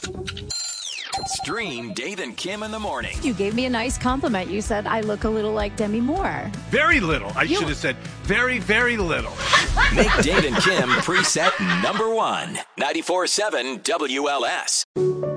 Stream Dave and Kim in the morning. You gave me a nice compliment. You said I look a little like Demi Moore. Very little. I should have said very, very little. Make Dave and Kim preset number 1. 94.7 WLS.